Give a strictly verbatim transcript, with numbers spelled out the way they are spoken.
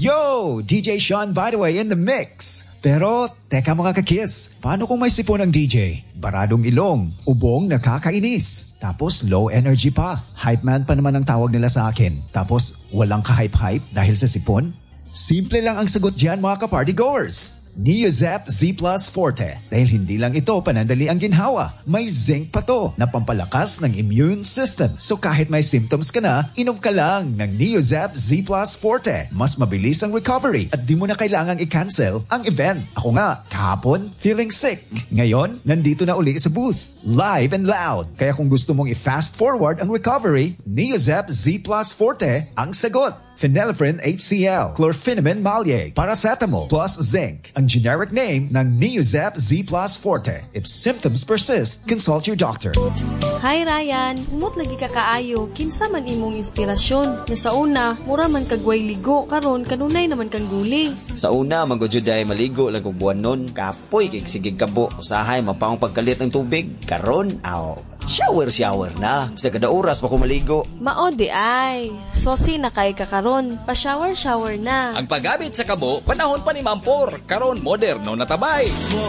Yo! D J Sean by the way in the mix. Pero, teka mga kakiss, paano kung may sipon ang D J? Baradong ilong, ubong nakakainis, tapos low energy pa. Hype man pa naman ang tawag nila sa akin. Tapos, walang ka-hype-hype dahil sa sipon? Simple lang ang sagot dyan mga ka-party goers. Neozep Z Plus Forte. Dahil hindi lang ito panandali ang ginhawa, may zinc pa to na pampalakas ng immune system. So kahit may symptoms ka na, inom ka lang ng Neozep Z Plus Forte. Mas mabilis ang recovery at di mo na kailangang i-cancel ang event. Ako nga, kahapon, feeling sick. Ngayon, nandito na uli sa booth. Live and loud. Kaya kung gusto mong i-fast forward ang recovery, Neozep Z Plus Forte ang sagot. Phenylephrine H C l, chlorpheniramine maleate, paracetamol plus zinc. Ang generic name ng Neozep Z Plus Forte. If symptoms persist, consult your doctor. Hi Ryan, umot lagi ka kaayo. Kinsa man imong inspirasyon? Nga sa una, mura man kagway ligo, karon kanunay naman kang guli. Sa una, magudyoday maligo lang kung buwan nun. Kapoy, kay sigig kabo. Usahay, mapaong pagkalit ng tubig. Karon, aw, shower-shower na. Sa kada oras pa ko maligo. Mao di ay. Sosi na kay kakaron. Pa-shower-shower na. Ang paggamit sa kabo, panahon pa ni Mampor. Karon, moderno na tabay.